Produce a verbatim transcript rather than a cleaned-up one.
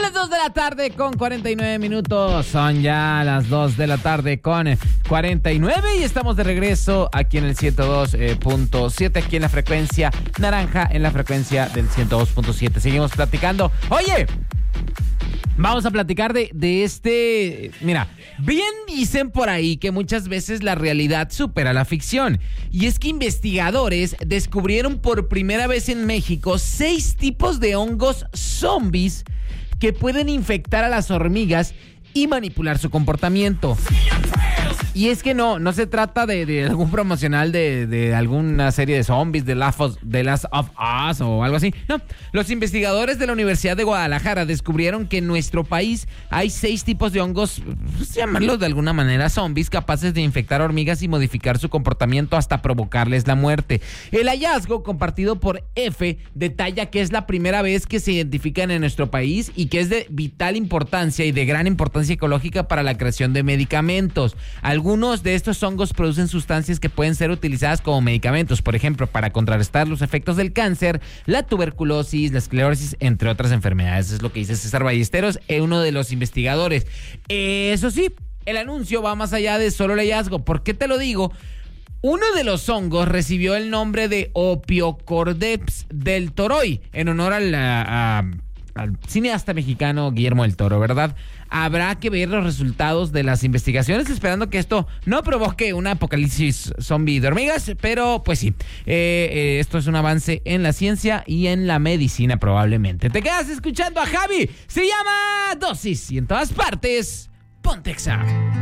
las dos de la tarde con cuarenta y nueve minutos. Son ya las dos de la tarde con cuarenta y nueve y estamos de regreso aquí en el ciento dos punto siete, aquí en la frecuencia naranja, en la frecuencia del ciento dos punto siete. Seguimos platicando. Oye, vamos a platicar de, de este... Mira, bien dicen por ahí que muchas veces la realidad supera la ficción. Y es que investigadores descubrieron por primera vez en México seis tipos de hongos zombies que pueden infectar a las hormigas y manipular su comportamiento. Y es que no, no se trata de, de algún promocional de, de alguna serie de zombies, de Last of, de Last of Us o algo así. No, los investigadores de la Universidad de Guadalajara descubrieron que en nuestro país hay seis tipos de hongos, pues, llamarlos de alguna manera zombies, capaces de infectar hormigas y modificar su comportamiento hasta provocarles la muerte. El hallazgo, compartido por F, detalla que es la primera vez que se identifican en nuestro país y que es de vital importancia y de gran importancia ecológica para la creación de medicamentos. Algunos de estos hongos producen sustancias que pueden ser utilizadas como medicamentos, por ejemplo, para contrarrestar los efectos del cáncer, la tuberculosis, la esclerosis, entre otras enfermedades. Es lo que dice César Ballesteros, uno de los investigadores. Eso sí, el anuncio va más allá de solo el hallazgo. ¿Por qué te lo digo? Uno de los hongos recibió el nombre de Opiocordyceps del Toroy, en honor a la... A, al cineasta mexicano Guillermo del Toro, ¿verdad? Habrá que ver los resultados de las investigaciones, esperando que esto no provoque un apocalipsis zombie de hormigas, pero pues sí, eh, eh, esto es un avance en la ciencia y en la medicina probablemente. Te quedas escuchando a Javi, se llama Dosis y en todas partes, Pontexa.